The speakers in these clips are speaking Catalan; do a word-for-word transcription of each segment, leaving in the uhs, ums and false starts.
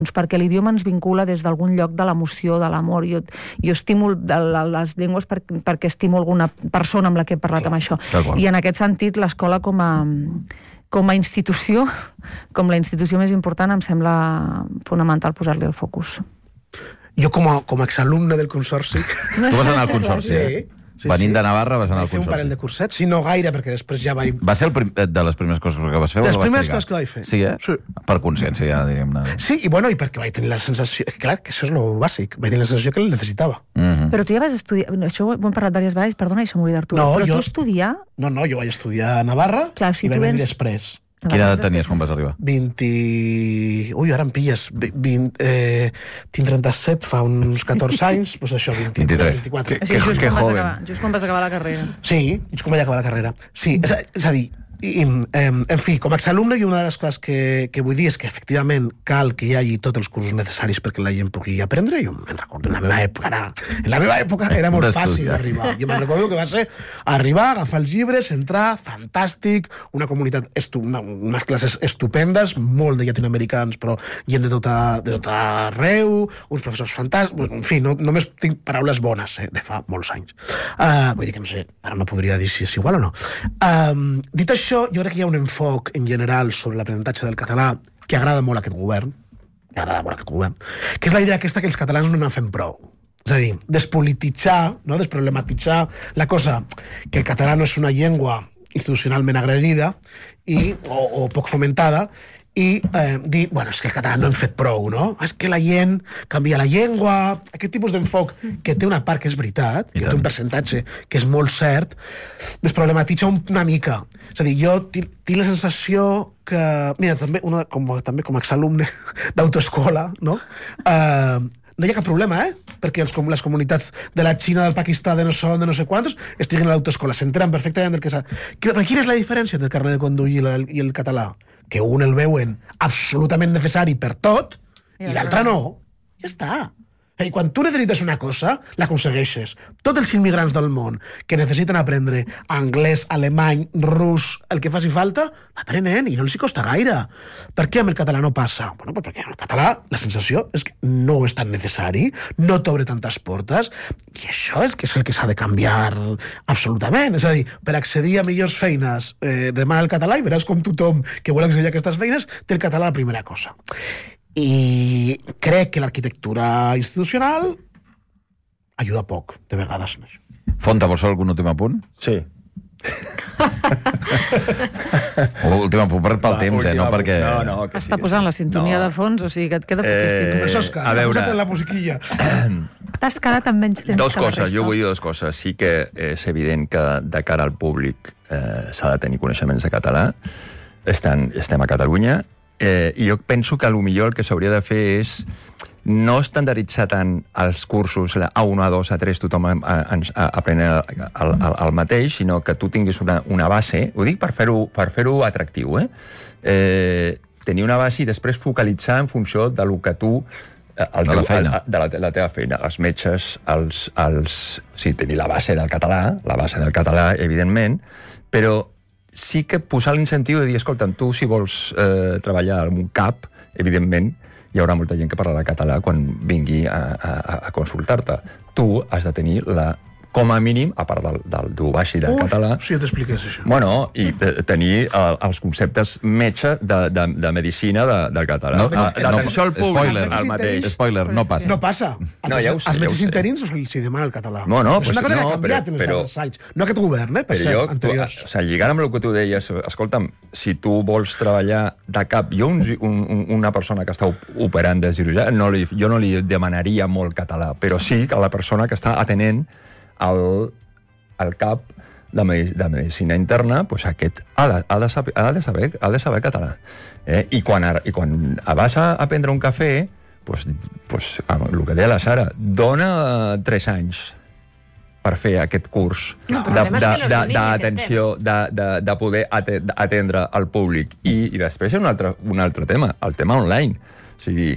perquè l'idioma ens vincula des d'algun lloc de l'emoció, de l'amor. Jo, jo estimo de les llengües per, perquè estimo alguna persona amb la que he parlat. Clar, amb això. I en aquest sentit, l'escola com a, com a institució, com la institució més important, em sembla fonamental posar-li el focus. Jo com a, com a exalumne del Consorci... Tu vas anar al Consorci, eh? Sí, venint sí. de Navarra vas anar al Consorci. Vaig fer un parell de cursets, sí, no gaire, perquè després ja vaig... Va ser el prim... de les primeres coses que vas fer? De les primeres coses que vaig fer. Sí, eh? Sí. Per consciència, ja, diríem-ne. Sí, i bueno, i perquè vaig tenir la sensació... Clar, que això és lo bàsic. Vaig tenir la sensació que el necessitava. Mm-hmm. Però tu ja vas estudiar... Això ho hem parlat diverses vegades, perdona, això m'ho vull dir-tu. No, Però jo... tu estudiar... No, no, jo vaig estudiar a Navarra Clar, si i vaig venir vens... després. Quina edat tenies quan vas arribar? vint... Ui, ara em pilles. vint... Eh, tinc trenta-set, fa uns catorze anys, doncs això, vint-i-tres, vint-i-quatre. Que, que, que joven. Acabar, just quan vas acabar la carrera. Sí, just quan vaig acabar la carrera. Sí, és, és a dir, i, eh, en fi, com a exalumne, i una de les coses que, que vull dir és que, efectivament, cal que hi hagi tots els cursos necessaris perquè la gent pugui aprendre. Jo me'n recordo, en la meva època, era, en la meva època era molt fàcil d'arribar. Jo me'n recordo que va ser arribar, agafar els llibres, entrar, fantàstic, una comunitat, estu, una, unes classes estupendes, molt de llatinoamericans, però gent de tota, de tota arreu, uns professors fantàstics, en fi, no, només tinc paraules bones, eh, de fa molts anys. Uh, vull dir que no sé, ara no podria dir si és igual o no. Uh, dit això, jo crec que hi ha un enfoc en general sobre l'aprenentatge del català que agrada molt a aquest govern, que agrada molt a aquest govern, que és la idea aquesta que els catalans no n'en fem prou. És a dir, despolititzar, no? Desproblematitzar la cosa que el català no és una llengua institucionalment agredida i, o, o poc fomentada, i eh, dir, bueno, és que el català no hem fet prou, no? És que la gent canvia la llengua, aquest tipus d'enfoc que té una part que és veritat, que té un percentatge que és molt cert, desproblematitza una mica. És a dir, jo tinc la sensació que... Mira, també, una, com, també com a exalumne d'autoescola, no? Eh, no hi ha cap problema, eh? Perquè els, les comunitats de la Xina, del Pakistà, de no sé on, de no sé quantos, estiguen a l'autoescola, s'enteren perfectament del que s'ha... Però quina és la diferència entre el carnet de conduir i el, i el català? Que un el veuen absolutament necessari per tot, i, i l'altre no. Ja està. I quan tu necessites una cosa, l'aconsegueixes. Tots els immigrants del món que necessiten aprendre anglès, alemany, rus, el que faci falta, l'aprenen i no els hi costa gaire. Per què amb el català no passa? Bueno, perquè amb el català la sensació és que no és tan necessari, no t'obre tantes portes, i això és, que és el que s'ha de canviar absolutament. És a dir, per accedir a millors feines, eh, demana el català i veràs com tothom que vol accedir a aquestes feines té el català la primera cosa. I crec que l'arquitectura institucional ajuda poc, de vegades. Fonta, vols fer algun últim apunt? Sí. Últim apunt pel Va, temps, eh? No perquè... No, no, que Està sí, posant sí. la sintonia no. de fons, o sigui que et queda poquíssim. Eh, Això és que a veure... posat en la musiquilla. T'has quedat amb menys temps dos que la coses, resta. jo vull dir dues coses. Sí que és evident que de cara al públic eh, s'ha de tenir coneixements de català. Estan, estem a Catalunya. Eh, I jo penso que potser el que s'hauria de fer és no estandarditzar tant els cursos A un, A dos, A tres, tothom aprèn el, el, el mateix, sinó que tu tinguis una, una base, ho dic per fer-ho per fer-ho atractiu, eh? eh? Tenir una base i després focalitzar en funció de lo que tu... El de la feina. El, de la, la teva feina. Els metges, els, els... Sí, tenir la base del català, la base del català, evidentment, però sí que posar l'incentiu de dir, escolta'm, tu si vols eh, treballar en un CAP, evidentment, hi haurà molta gent que parlarà català quan vingui a, a, a consultar-te. Tu has de tenir la... com a mínim, a part del, del dur baix i del Ui, català... Si ja t'expliques això. Bueno, i de, tenir el, els conceptes metge de, de, de medicina de, del català. No, no, no, D'atenció al públic, spoiler, el mateix. Spoiler, no passa. No passa. No, ja ho sé, Els ja metges ho sé. interins se'ls demana el català. No, no, és pues, una cosa no, que ha canviat però, en els però, darrers anys. No aquest govern, eh, per però cert, jo, anteriors. O sigui, lligant amb el que tu deies, escolta'm, si tu vols treballar de cap... Jo, un, un, una persona que està operant de cirurgià, no li, jo no li demanaria molt català, però sí que la persona que està atenent al, al cap de, medic de medicina interna, pues aquest ha de, ha de, saber, ha de, saber, ha de saber català. Eh? I, quan, I quan vas a, a prendre un cafè, pues, pues, el que deia la Sara, dona tres anys per fer aquest curs no, d'atenció, de, de, de, de poder atendre al públic. I, i després hi ha un altre, un altre tema, el tema online. O sigui,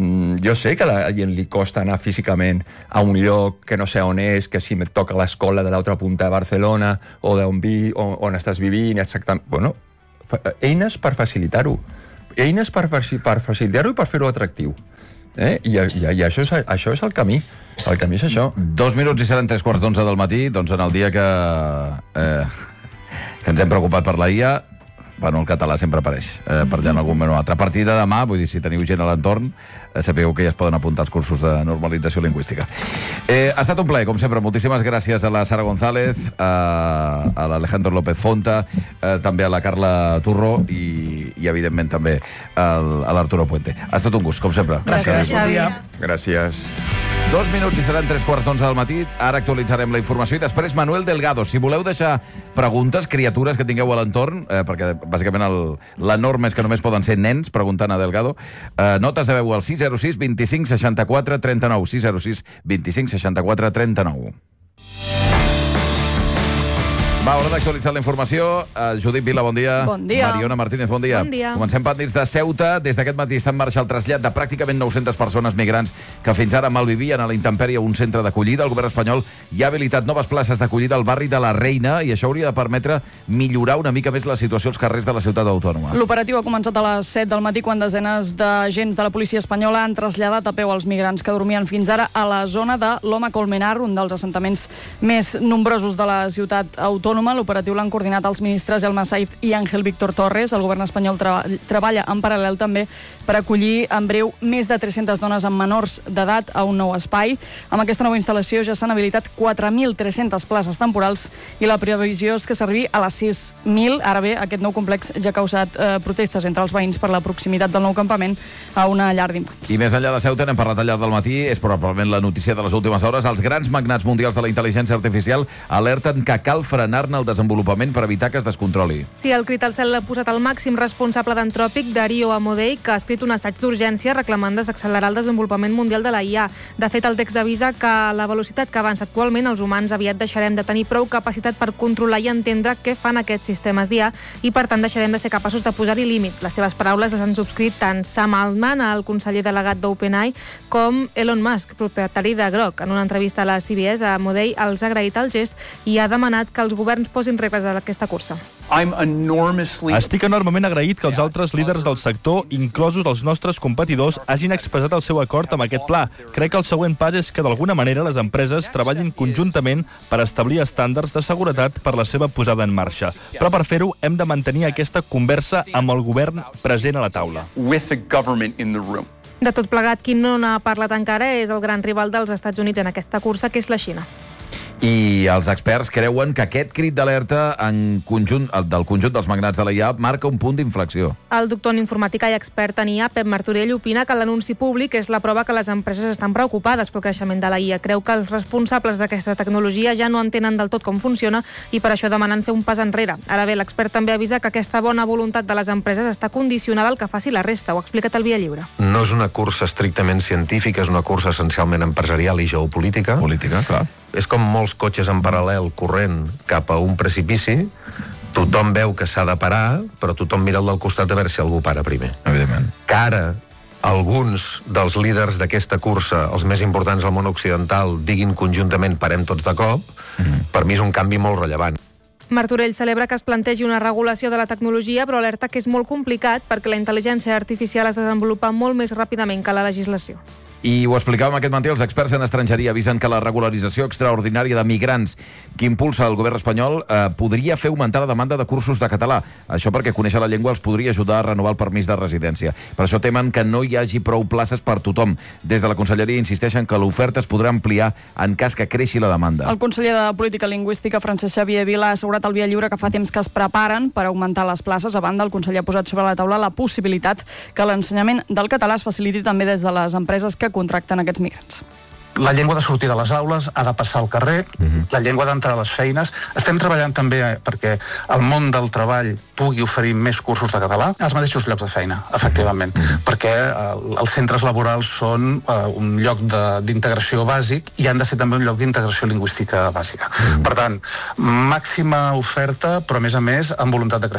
jo sé que a la gent li costa anar físicament a un lloc que no sé on és, que si et toca l'escola de l'altra punta de Barcelona o d'on vi, on, on estàs vivint, exactament... Bueno, eines per facilitar-ho. eines per, per facilitar-ho i per fer-ho atractiu. Eh? I, i, i això, és, això és el camí. El camí és això. Dos minuts i seran tres quarts d'onze del matí, doncs en el dia que, eh, que ens hem preocupat per la I A, bueno, el català sempre apareix, eh, per allà en algun moment o altre. A partir de demà, vull dir, si teniu gent a l'entorn, eh, sapigueu que ja es poden apuntar als cursos de normalització lingüística. Eh, ha estat un plaer, com sempre. Moltíssimes gràcies a la Sara González, a, a l'Alejandro López Fonta, eh, també a la Carla Turró i, i evidentment, també al, a l'Arturo Puente. Ha estat un gust, com sempre. Gràcies. Bon dia. Gràcies. Dos minuts i seran tres quarts d'onze del matí. Ara actualitzarem la informació i després Manuel Delgado. Si voleu deixar preguntes, criatures que tingueu a l'entorn, eh, perquè bàsicament el, la norma és que només poden ser nens preguntant a Delgado, eh, notes de veu al sis zero sis vint cinc seixanta quatre trenta nou, sis zero sis vint cinc seixanta quatre trenta nou. Va, hora d'actualitzar la informació. Uh, Judit Vila, bon dia. Bon dia. Mariona Martínez, bon dia. Bon dia. Comencem pendents de Ceuta. Des d'aquest matí està en marxa el trasllat de pràcticament nou-centes persones migrants que fins ara malvivien a la intempèrie a un centre d'acollida. El govern espanyol ja ha habilitat noves places d'acollida al barri de la Reina i això hauria de permetre millorar una mica més la situació als carrers de la ciutat autònoma. L'operatiu ha començat a les set del matí quan desenes d'agents de la policia espanyola han traslladat a peu els migrants que dormien fins ara a la zona de Loma Colmenar, un dels assentaments més nombrosos de la ciutat autònoma. L'operatiu l'han coordinat els ministres Elma Saiz i Ángel Víctor Torres. El govern espanyol tra treballa en paral·lel també per acollir en breu més de tres-centes dones amb menors d'edat a un nou espai. Amb aquesta nova instal·lació ja s'han habilitat quatre mil tres-centes places temporals i la previsió és que s'arribi a les sis mil. Ara bé, aquest nou complex ja ha causat eh, protestes entre els veïns per la proximitat del nou campament a una llar d'infants. I més enllà de Ceuta, n'hem parlat al llarg del matí, és probablement la notícia de les últimes hores. Els grans magnats mundials de la intel·ligència artificial alerten que cal frenar el desenvolupament per evitar que es descontroli. Sí, el crit al cel l'ha posat el màxim responsable d'Antròpic, Dario Amodei, que ha escrit un assaig d'urgència reclamant desaccelerar el desenvolupament mundial de la I A. De fet, el text avisa que a la velocitat que avança actualment, els humans aviat deixarem de tenir prou capacitat per controlar i entendre què fan aquests sistemes d'I A i, per tant, deixarem de ser capaços de posar-hi límit. Les seves paraules les han subscrit tant Sam Altman, el conseller delegat d'OpenAI, com Elon Musk, propietari de Grok. En una entrevista a la C B S, Amodei els ha agraït el gest i ha demanat que els governs posin regles a aquesta cursa. Estic enormement agraït que els altres líders del sector, inclosos els nostres competidors, hagin expressat el seu acord amb aquest pla. Crec que el següent pas és que, d'alguna manera, les empreses treballin conjuntament per establir estàndards de seguretat per la seva posada en marxa. Però per fer-ho hem de mantenir aquesta conversa amb el govern present a la taula. De tot plegat, qui no n'ha parlat encara és el gran rival dels Estats Units en aquesta cursa, que és la Xina. I els experts creuen que aquest crit d'alerta en conjunt, del conjunt dels magnats de la I A marca un punt d'inflexió. El doctor en informàtica i expert en I A, Pep Martorell, opina que l'anunci públic és la prova que les empreses estan preocupades pel creixement de la I A. Creu que els responsables d'aquesta tecnologia ja no entenen del tot com funciona i per això demanen fer un pas enrere. Ara bé, l'expert també avisa que aquesta bona voluntat de les empreses està condicionada al que faci la resta. Ho ha explicat al Via Lliure. No és una cursa estrictament científica, és una cursa essencialment empresarial i geopolítica. Política, clar. És com molts cotxes en paral·lel corrent cap a un precipici. Tothom veu que s'ha de parar, però tothom mira el del costat a veure si algú para primer. Evidentment. Que ara alguns dels líders d'aquesta cursa, els més importants al món occidental, diguin conjuntament parem tots de cop, mm. per mi és un canvi molt rellevant. Martorell celebra que es plantegi una regulació de la tecnologia, però alerta que és molt complicat perquè la intel·ligència artificial es desenvolupa molt més ràpidament que la legislació. I ho explicàvem aquest matí, els experts en estrangeria avisen que la regularització extraordinària de migrants que impulsa el govern espanyol eh, podria fer augmentar la demanda de cursos de català. Això perquè conèixer la llengua els podria ajudar a renovar el permís de residència. Per això temen que no hi hagi prou places per tothom. Des de la Conselleria insisteixen que l'oferta es podrà ampliar en cas que creixi la demanda. El conseller de Política Lingüística, Francesc Xavier Vila, ha assegurat al Via Lliure que fa temps que es preparen per augmentar les places. A banda, el conseller ha posat sobre la taula la possibilitat que l'ensenyament del català es faciliti també des de les empreses que contracten aquests migrants. La llengua de sortir de les aules ha de passar al carrer, uh-huh. la llengua d'entrar a les feines. Estem treballant també perquè el món del treball pugui oferir més cursos de català als mateixos llocs de feina, efectivament, uh-huh. perquè uh, els centres laborals són uh, un lloc d'integració bàsic i han de ser també un lloc d'integració lingüística bàsica. Uh-huh. Per tant, màxima oferta, però a més a més amb voluntat de creixement.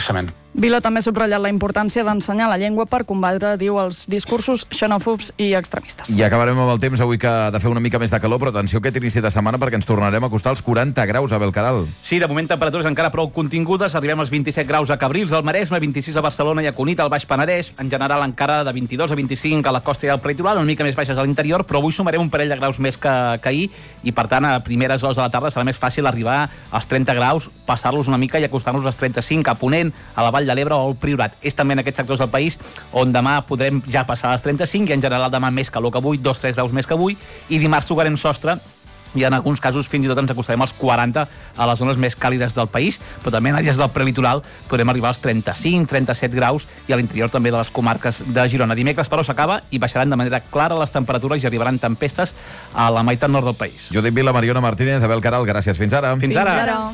Vila també ha subratllat la importància d'ensenyar la llengua per combatre, diu, els discursos xenòfobs i extremistes. I acabarem amb el temps avui, que ha de fer una mica més de calor, però atenció aquest inici de setmana, perquè ens tornarem a acostar als quaranta graus a Belcaral. Sí, de moment temperatures encara prou contingudes. Arribem als vint-i-set graus a Cabrils, al Maresme, vint-i-sis a Barcelona i a Cunit, al Baix Penedès. En general encara de vint-i-dos a vint-i-cinc a la costa i al prelitoral, una mica més baixes a l'interior, però avui sumarem un parell de graus més que, que ahir, i per tant a primeres hores de la tarda serà més fàcil arribar als trenta graus, passar-los una mica i acostar-nos als trenta-cinc a Ponent, a la Vall de l'Ebre o al Priorat. És també en aquests sectors del país on demà podrem ja passar als trenta-cinc, i en general demà més calor que avui, dos tres graus més que avui, i dimarts tocarem sostre i en alguns casos fins i tot ens acostarem als quaranta a les zones més càlides del país, però també en àrees del prelitoral podrem arribar als trenta-cinc trenta-set graus, i a l'interior també de les comarques de Girona. Dimecres, però, s'acaba i baixaran de manera clara les temperatures i arribaran tempestes a la meitat nord del país. Judit Vila, Mariona Martínez, Abel Caral, gràcies. Fins ara. Fins ara. Fins ara.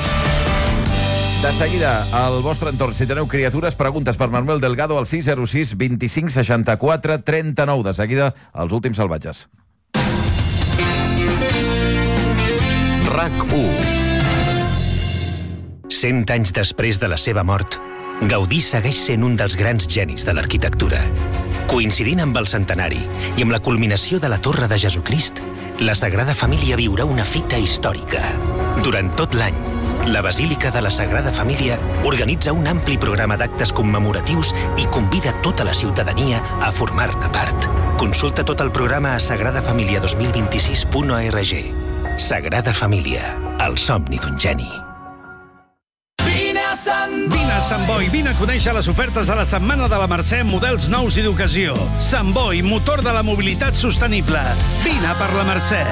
De seguida, al vostre entorn, si teniu criatures, preguntes per Manuel Delgado al sis zero sis vint-i-cinc seixanta-quatre trenta-nou. De seguida, els últims salvatges. RAC u. Cent anys després de la seva mort, Gaudí segueix sent un dels grans genis de l'arquitectura. Coincidint amb el centenari i amb la culminació de la Torre de Jesucrist, la Sagrada Família viurà una fita històrica. Durant tot l'any, la Basílica de la Sagrada Família organitza un ampli programa d'actes commemoratius i convida tota la ciutadania a formar-ne part. Consulta tot el programa a sagrada família dos mil vint-i-sis punt org. Sagrada Família, el somni d'un geni. Vine a Sant Boi, vine a conèixer les ofertes de la Setmana de la Mercè, models nous i d'ocasió. Sant Boi, motor de la mobilitat sostenible. Vine per la Mercè.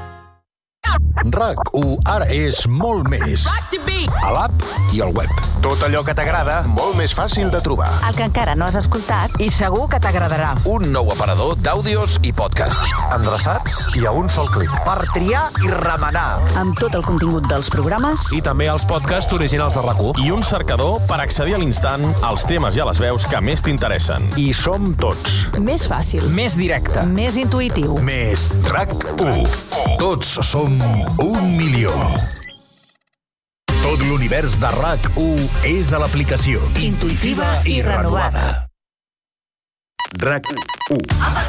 RAC u ara és molt més. A l'app i al web. Tot allò que t'agrada, molt més fàcil de trobar. El que encara no has escoltat i segur que t'agradarà. Un nou aparador d'àudios i podcast. Endreçats i a un sol clic. Per triar i remenar. Amb tot el contingut dels programes. I també els podcasts originals de RAC u. I un cercador per accedir a l'instant als temes i a les veus que més t'interessen. I som tots. Més fàcil. Més directe. Més intuïtiu. Més RAC u. Tots som un milió. Tot l'univers de RAC u és a l'aplicació. Intuïtiva i renovada. RAC u.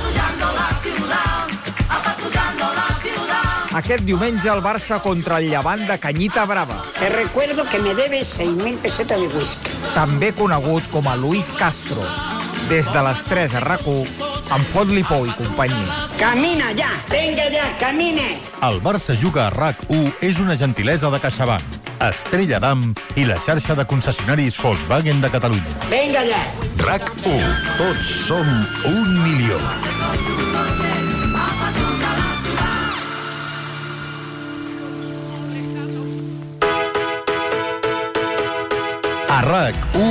Aquest diumenge el Barça contra el Llevant de Cañita Brava. Te recuerdo que me debes seis mil pesetas de whisky. També conegut com a Luis Castro. Des de les tres a RAC u, amb Fot-li Pou i companyia. Camina ja! Venga ja, camine! El Barça juga a RAC u és una gentilesa de CaixaBank, Estrella Damm i la xarxa de concessionaris Volkswagen de Catalunya. Venga ja! RAC u. Tots som un milió. A RAC u,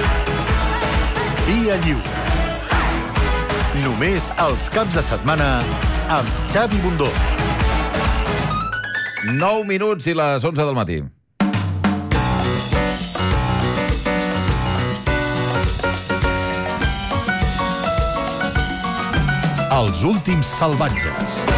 Via Lliure. Només els caps de setmana amb Xavi Bundó. nou minuts i les onze del matí. Els últims salvatges.